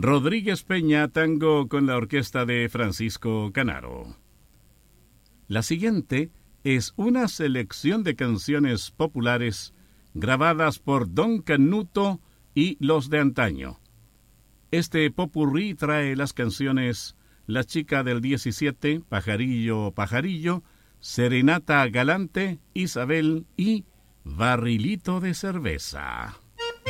Rodríguez Peña, tango con la orquesta de Francisco Canaro. La siguiente es una selección de canciones populares grabadas por Don Canuto y los de antaño. Este popurrí trae las canciones La chica del 17, Pajarillo, Pajarillo, Serenata Galante, Isabel y Barrilito de Cerveza.